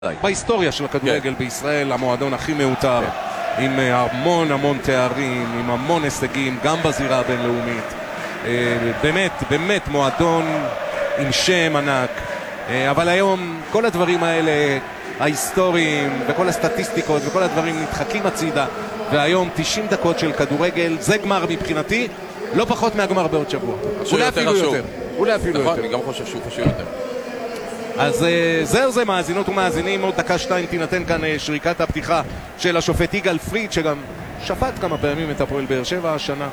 בהיסטוריה של הכדורגל בישראל, המועדון הכי מעוטר, עם המון תארים, עם המון הישגים, גם בזירה הבינלאומית. באמת מועדון עם שם ענק. אבל היום כל הדברים האלה, ההיסטוריים וכל הסטטיסטיקות וכל הדברים נדחקים הצידה, והיום 90 דקות של כדורגל, זה גמר מבחינתי, לא פחות מהגמר בעוד שבוע. אולי אפילו יותר. נכון, אני גם חושב שהוא חשוב יותר. אז זהו זה, מאזינות ומאזינים, עוד דקה-שתיים תינתן כאן שריקת הפתיחה של השופט יגאל פריד, שגם שפט כמה פעמים את הפועל באר שבע השנה,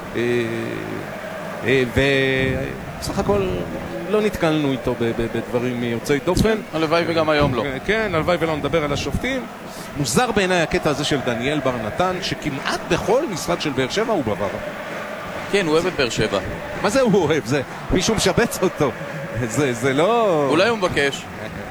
ובסך הכל לא נתקלנו איתו בדברים יוצאי דופן. הלוואי וגם היום לא. כן, הלוואי ולא נדבר על השופטים. מוזר בעיניי הקטע הזה של דניאל בר נתן, שכמעט בכל משחק של באר שבע הוא בבר. כן, הוא אוהב את באר שבע. מה זה הוא אוהב? זה מישהו משבץ אותו. זה לא... אולי הוא מבקש.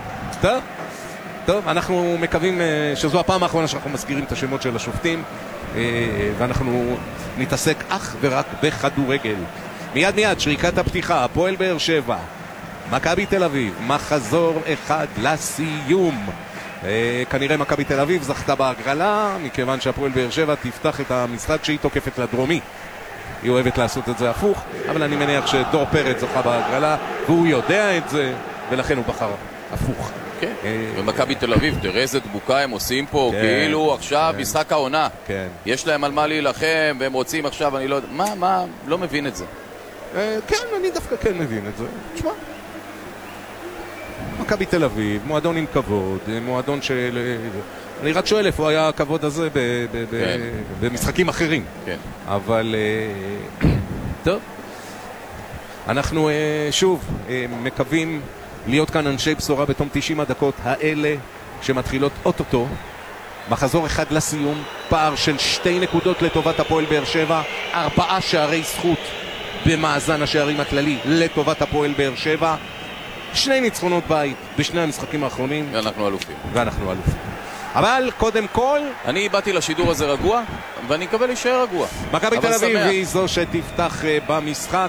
טוב, אנחנו מקווים שזו הפעם האחרונה שאנחנו מזכירים את השמות של השופטים, ואנחנו נתעסק אך ורק בכדורגל. מיד שריקת הפתיחה, הפועל באר שבע, מכבי תל אביב, מחזור אחד לסיום. כנראה מכבי תל אביב זכתה בהגרלה, מכיוון שהפועל באר שבע תפתח את המשחק שהיא תוקפת לדרומי. היא אוהבת לעשות את זה הפוך, אבל אני מניח שדור פרץ זוכה בהגרלה, והוא יודע את זה, ולכן הוא בחר הפוך. כן, ומכבי תל אביב, תראה איזה דבוקה הם עושים פה, כאילו עכשיו משחק העונה. יש להם על מה להילחם, והם רוצים עכשיו, אני לא יודע, מה, לא מבין את זה. כן, אני דווקא כן מבין את זה. תשמע, מכבי תל אביב, מועדון עם כבוד, מועדון של... אני רק שואל איפה היה הכבוד הזה במשחקים אחרים. כן. אבל טוב, אנחנו שוב מקווים להיות כאן אנשי בשורה בתום 90 הדקות האלה שמתחילות אוטוטו. מחזור אחד לסיום, פער של 2 נקודות לטובת הפועל באר שבע, 4 שערי זכות במאזן השערים הכללי לטובת הפועל באר שבע, 2 ניצחונות בית בשני המשחקים האחרונים, ואנחנו אלופים. אבל קודם כל, אני באתי לשידור הזה רגוע, ואני מקווה להישאר רגוע. מכבי תל אביב היא זו שתפתח במשחק.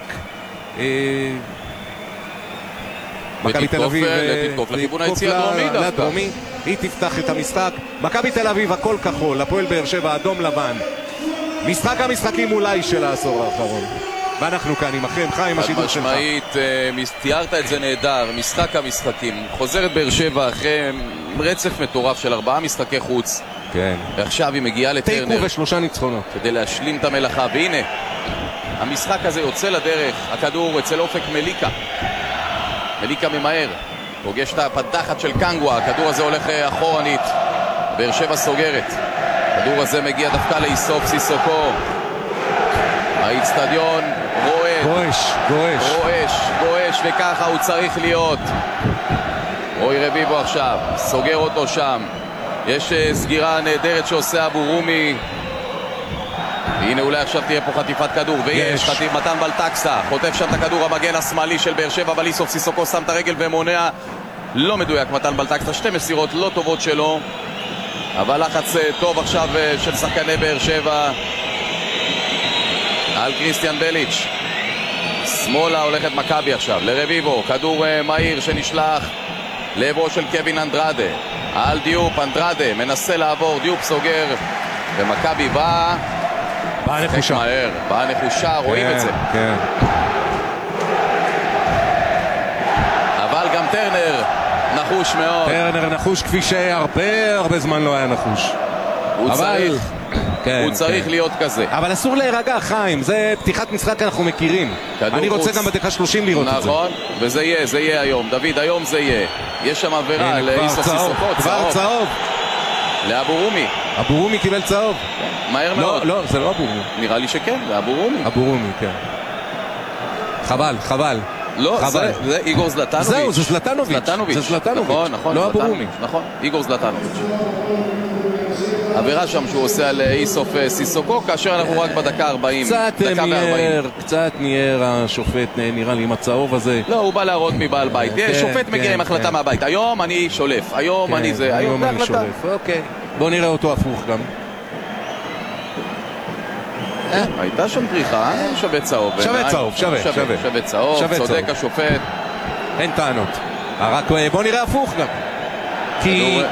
מכבי תל אביב תתקוף לכיוון היציא הדרומי דווקא. היא תפתח את המשחק. מכבי תל אביב הכל כחול, הפועל באר שבע אדום לבן. משחק המשחקים אולי של העשור האחרון. ואנחנו כאן עמכם, חיים, השידור שלך. משמעית, תיארת את זה נהדר, משחק המשחקים. חוזרת באר שבע אחרי רצף מטורף של 4 משחקי חוץ. כן. ועכשיו היא מגיעה לטרנר. תיקו ו3 ניצחונות. כדי להשלים את המלאכה. והנה, המשחק הזה יוצא לדרך, הכדור אצל אופק מליקה. מליקה ממהר. פוגש את הפדחת של קנגווה, הכדור הזה הולך אחורנית. באר שבע סוגרת. הכדור הזה מגיע דווקא לאיסוף סיסוקו. האצטדיון רועד, גועש, וככה הוא צריך להיות. רוי רביבו עכשיו, סוגר אותו שם. יש סגירה נהדרת שעושה אבו רומי. והנה אולי עכשיו תהיה פה חטיפת כדור, ויש מתן בלטקסה, חוטף שם את הכדור, המגן השמאלי של באר שבע, אבל איסוף סיסוקו שם את הרגל ומונע. לא מדויק מתן בלטקסה, 2 מסירות לא טובות שלו, אבל לחץ טוב עכשיו של שחקני באר שבע על קריסטיאן בליץ'. שמאלה הולכת מכבי עכשיו לרביבו, כדור מהיר שנשלח לעברו של קווין אנדרדה על דיופ. אנדרדה מנסה לעבור, דיופ סוגר, ומכבי באה נחושה, רואים את זה. אבל גם טרנר נחוש מאוד. טרנר נחוש כפי שהרבה זמן לא היה נחוש. הוא צריך להיות כזה. אבל אסור להירגע, חיים, זה פתיחת משחק, אנחנו מכירים. אני רוצה גם בדקה 30 לראות את זה. נכון, וזה יהיה היום. דוד, היום זה יהיה. יש שם עבירה לאיסוף סיסוקו, כבר צהוב לאבו רומי. אבו רומי קיבל צהוב מהר מאוד. לא, זה לא אבו רומי. נראה לי שכן, זה אבו רומי. אבו רומי, כן. חבל. לא, זה איגור זלטנוביץ'. זהו, זה זלטנוביץ'. נכון, לא אבו רומי. נכון, איגור זלטנוביץ'. עבירה שם שהוא עושה על איסוף סיסוקו, כאשר אנחנו רק בדקה 40. קצת ניער השופט, נראה לי, עם הצהוב הזה. לא, הוא בא להראות מבעל בית. שופט מגיע עם החלטה מהבית. היום אני שולף, היום אני זה. היום אני שולף, אוקיי. בוא נראה אותו הפוך גם. הייתה שם דריכה, שווה צהוב. שווה צהוב, צודק השופט. אין טענות. רק בוא נראה הפוך גם. כי